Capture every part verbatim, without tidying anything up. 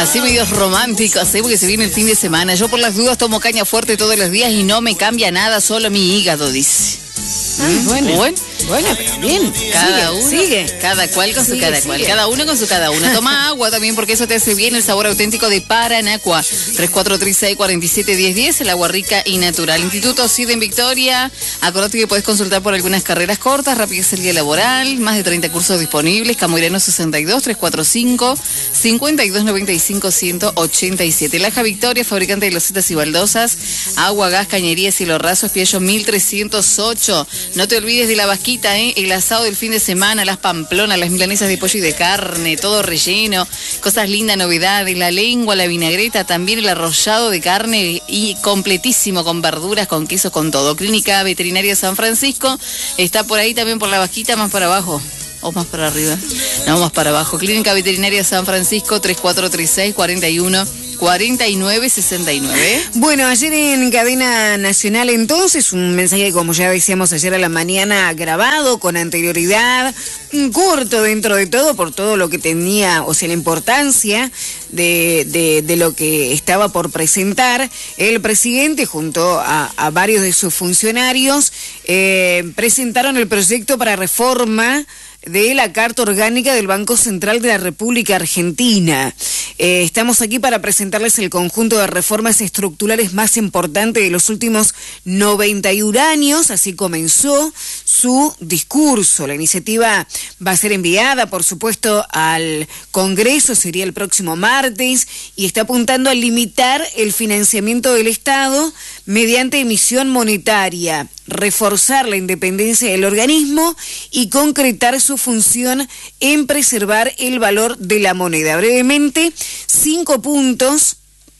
Así medios románticos, ¿eh? Porque se viene el fin de semana. Yo por las dudas tomo caña fuerte todos los días y no me cambia nada, solo mi hígado, dice. Ah, bueno. Bueno, bueno, pero bien. cada sigue, uno, sigue. cada cual con su Sigue, cada sigue. cual, cada uno con su cada uno. Toma agua también porque eso te hace bien, el sabor auténtico de Paranacua. tres cuatro tres seis, cuatro siete, uno cero uno cero, el agua rica y natural. Instituto C I D en Victoria. Acordate que puedes consultar por algunas carreras cortas, rapidez el día laboral, más de treinta cursos disponibles. Camoirano sesenta y dos, tres cuatro cinco, cinco dos nueve cinco, uno ocho siete. Laja Victoria, fabricante de losetas y baldosas, agua, gas, cañería, cielo raso, Espiello mil trescientos ocho. No te olvides de la vasquita, ¿eh? El asado del fin de semana, las pamplonas, las milanesas de pollo y de carne, todo relleno, cosas lindas, novedades, la lengua, la vinagreta, también el arrollado de carne y completísimo con verduras, con queso, con todo. Clínica Veterinaria San Francisco está por ahí también por la vasquita, más para abajo. ¿O más para arriba? No, más para abajo. Clínica Veterinaria San Francisco, tres cuatro tres seis, cuatro uno, cuatro nueve seis nueve. Bueno, ayer en Cadena Nacional entonces, un mensaje, como ya decíamos ayer a la mañana, grabado con anterioridad, corto dentro de todo, por todo lo que tenía, o sea, la importancia de, de, de lo que estaba por presentar. El presidente, junto a, a varios de sus funcionarios, eh, presentaron el proyecto para reforma de la Carta Orgánica del Banco Central de la República Argentina. Eh, estamos aquí para presentarles el conjunto de reformas estructurales más importantes de los últimos noventa y un años. Así comenzó su discurso. La iniciativa va a ser enviada, por supuesto, al Congreso, sería el próximo martes, y está apuntando a limitar el financiamiento del Estado mediante emisión monetaria, reforzar la independencia del organismo y concretar su función en preservar el valor de la moneda. Brevemente, cinco puntos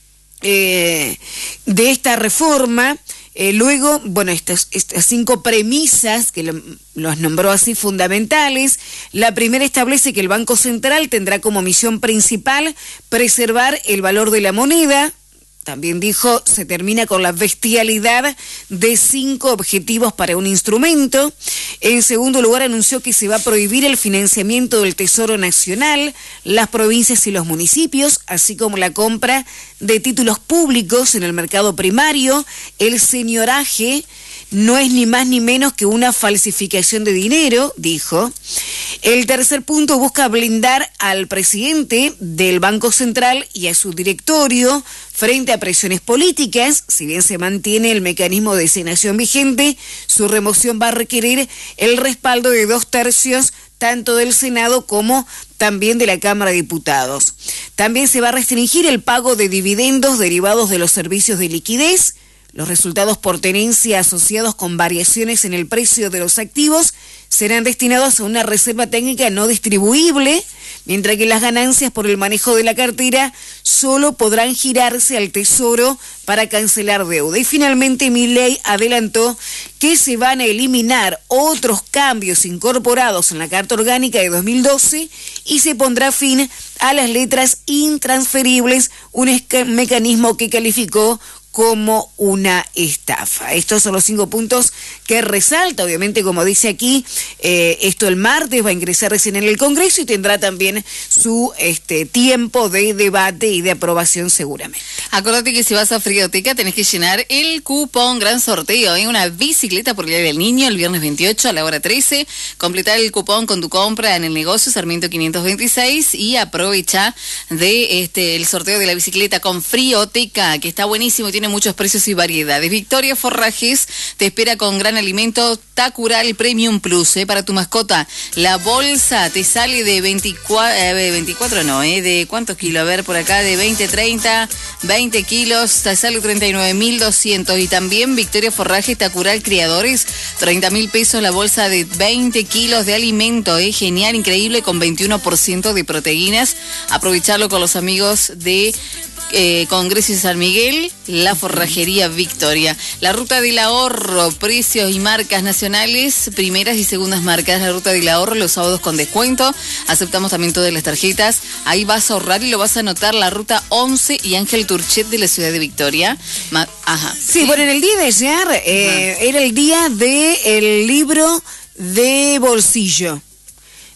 eh, de esta reforma. Eh, luego, bueno, estas, estas cinco premisas, que lo, los nombró así fundamentales. La primera establece que el Banco Central tendrá como misión principal preservar el valor de la moneda. También dijo, se termina con la bestialidad de cinco objetivos para un instrumento. En segundo lugar, anunció que se va a prohibir el financiamiento del Tesoro Nacional, las provincias y los municipios, así como la compra de títulos públicos en el mercado primario. El señoraje no es ni más ni menos que una falsificación de dinero, dijo. El tercer punto busca blindar al presidente del Banco Central y a su directorio frente a presiones políticas. Si bien se mantiene el mecanismo de designación vigente, su remoción va a requerir el respaldo de dos tercios tanto del Senado como también de la Cámara de Diputados. También se va a restringir el pago de dividendos derivados de los servicios de liquidez. Los resultados por tenencia asociados con variaciones en el precio de los activos serán destinados a una reserva técnica no distribuible, mientras que las ganancias por el manejo de la cartera solo podrán girarse al Tesoro para cancelar deuda. Y finalmente Milei adelantó que se van a eliminar otros cambios incorporados en la Carta Orgánica de dos mil doce y se pondrá fin a las letras intransferibles, un esca- mecanismo que calificó como una estafa. Estos son los cinco puntos que resalta, obviamente, como dice aquí, eh, esto el martes va a ingresar recién en el Congreso y tendrá también su este tiempo de debate y de aprobación seguramente. Acordate que si vas a Frioteca tenés que llenar el cupón gran sorteo, ¿eh? Una bicicleta por el Día del Niño el viernes veintiocho a la hora trece. Completar el cupón con tu compra en el negocio Sarmiento quinientos veintiséis y aprovecha de este el sorteo de la bicicleta con Frioteca, que está buenísimo y tiene muchos precios y variedades. Victoria Forrajes te espera con gran alimento Tacural Premium Plus, ¿eh? Para tu mascota. La bolsa te sale de veinticuatro, eh, veinticuatro no, ¿eh? ¿De cuántos kilos? A ver, por acá de veinte, treinta, veinte kilos, te sale treinta y nueve mil doscientos. Y también Victoria Forrajes Tacural Criadores, treinta mil pesos la bolsa de veinte kilos de alimento, ¿eh? Genial, increíble, con veintiuno por ciento de proteínas. Aprovecharlo con los amigos de Eh, Congreso y San Miguel, la Forrajería Victoria. La Ruta del Ahorro, precios y marcas nacionales, primeras y segundas marcas. La Ruta del Ahorro, los sábados con descuento. Aceptamos también todas las tarjetas. Ahí vas a ahorrar y lo vas a anotar. La Ruta once y Ángel Turchet de la ciudad de Victoria. Ma- Ajá. Sí, bueno, en el día de ayer eh, era el día del libro de bolsillo.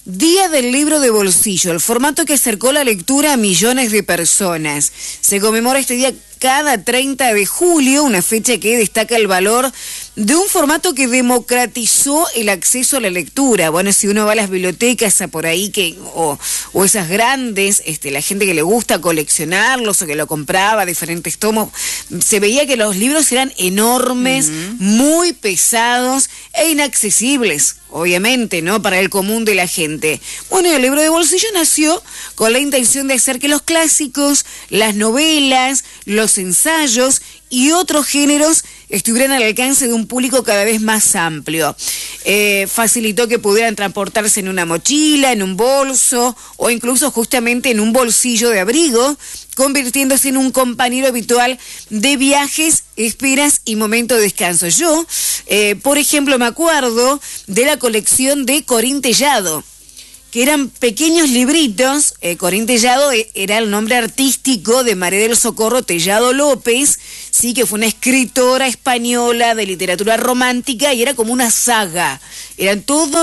Día del Libro de Bolsillo, el formato que acercó la lectura a millones de personas. Se conmemora este día cada treinta de julio, una fecha que destaca el valor de un formato que democratizó el acceso a la lectura. Bueno, si uno va a las bibliotecas a por ahí que o, o esas grandes, este, la gente que le gusta coleccionarlos o que lo compraba, diferentes tomos, se veía que los libros eran enormes, uh-huh. muy pesados e inaccesibles, obviamente, ¿no? Para el común de la gente. Bueno, el libro de bolsillo nació con la intención de hacer que los clásicos, las novelas, los ensayos y otros géneros estuvieran al alcance de un público cada vez más amplio. Eh, facilitó que pudieran transportarse en una mochila, en un bolso o incluso justamente en un bolsillo de abrigo, convirtiéndose en un compañero habitual de viajes, esperas y momento de descanso. Yo, eh, por ejemplo, me acuerdo de la colección de Corín Tellado, que eran pequeños libritos. eh, Corín Tellado era el nombre artístico de María del Socorro Tellado López, sí, que fue una escritora española de literatura romántica y era como una saga. Era todo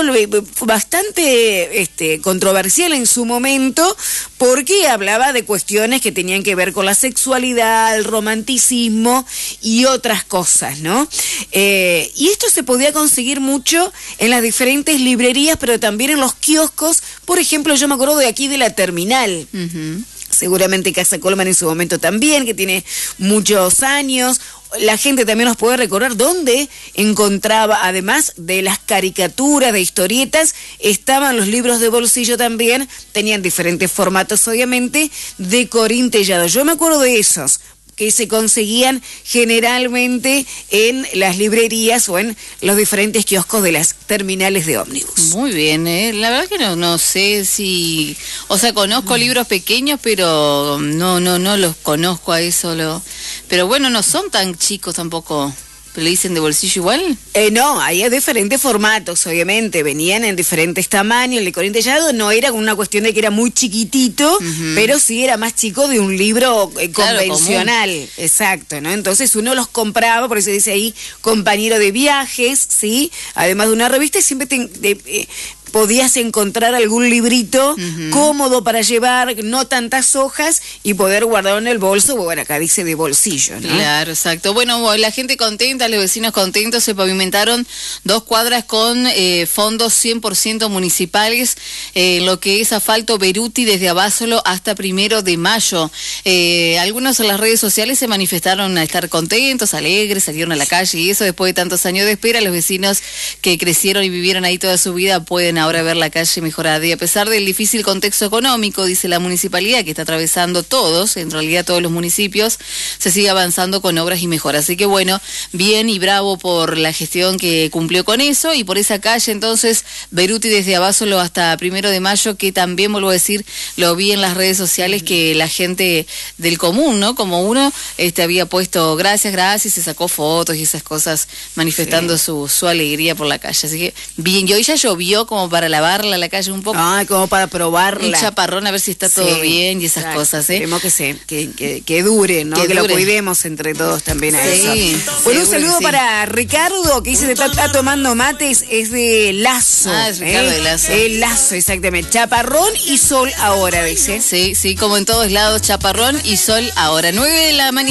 bastante este, controversial en su momento porque hablaba de cuestiones que tenían que ver con la sexualidad, el romanticismo y otras cosas, ¿no? Eh, y esto se podía conseguir mucho en las diferentes librerías, pero también en los kioscos. Por ejemplo, yo me acuerdo de aquí de la Terminal. Uh-huh. Seguramente Casa Colman en su momento también, que tiene muchos años. La gente también nos puede recordar dónde encontraba, además de las caricaturas, de historietas, estaban los libros de bolsillo también, tenían diferentes formatos obviamente, de Corín Tellado. Yo me acuerdo de esos, que se conseguían generalmente en las librerías o en los diferentes kioscos de las terminales de ómnibus. Muy bien, ¿eh? La verdad que no, no sé si... O sea, conozco mm. libros pequeños, pero no no no los conozco a eso. Lo... Pero bueno, no son tan chicos tampoco. ¿Le dicen de bolsillo igual? Eh, no, hay diferentes formatos, obviamente. Venían en diferentes tamaños. El de Corín Tellado no era una cuestión de que era muy chiquitito, uh-huh. pero sí era más chico de un libro eh, claro, convencional. Común. Exacto, ¿no? Entonces uno los compraba, por eso dice ahí, compañero de viajes, ¿sí? Además de una revista, siempre te... De, eh, podías encontrar algún librito uh-huh. cómodo para llevar, no tantas hojas, y poder guardarlo en el bolso. Bueno, acá dice de bolsillo, ¿no? Claro, exacto. Bueno, la gente contenta, los vecinos contentos, se pavimentaron dos cuadras con eh, fondos cien por ciento municipales, eh, lo que es asfalto Beruti desde Abasolo hasta primero de mayo. Eh, algunos en las redes sociales se manifestaron a estar contentos, alegres, salieron a la calle y eso después de tantos años de espera. Los vecinos que crecieron y vivieron ahí toda su vida pueden ahora ver la calle mejorada. Y a pesar del difícil contexto económico, dice la municipalidad, que está atravesando todos, en realidad todos los municipios, se sigue avanzando con obras y mejoras. Así que bueno, bien y bravo por la gestión que cumplió con eso. Y por esa calle entonces, Beruti desde Abasolo hasta primero de mayo, que también, vuelvo a decir, lo vi en las redes sociales, que la gente del común, ¿no? Como uno este había puesto gracias, gracias, se sacó fotos y esas cosas manifestando sí. su, su alegría por la calle. Así que bien, y hoy ya llovió como para lavarla la calle un poco. Ah, como para probarla. Un chaparrón a ver si está todo sí, bien y esas claro, cosas, ¿eh? Esperemos que, se, que, que, que dure, ¿no? Que, que dure. Lo cuidemos entre todos también a sí, eso. Bueno, un saludo sí. para Ricardo, que dice que está, está tomando mates, es de Lazo. Ah, es Ricardo ¿eh? de Lazo. El Lazo, exactamente. Chaparrón y sol ahora, dice. Sí, sí, como en todos lados, chaparrón y sol ahora. nueve de la mañana.